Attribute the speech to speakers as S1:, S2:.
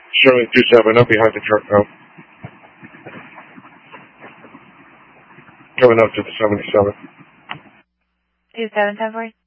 S1: Showing 27 up behind the truck now. Coming up to the 77.
S2: 27, 10-4.